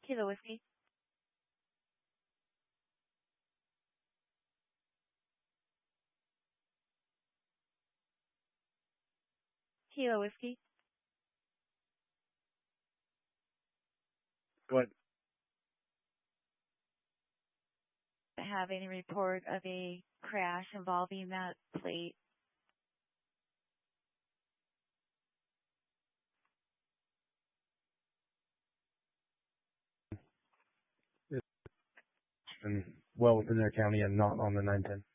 Kilo Whiskey. Kilo Whiskey. What? Have any report of a crash involving that plate? And well within their county and not on the 910.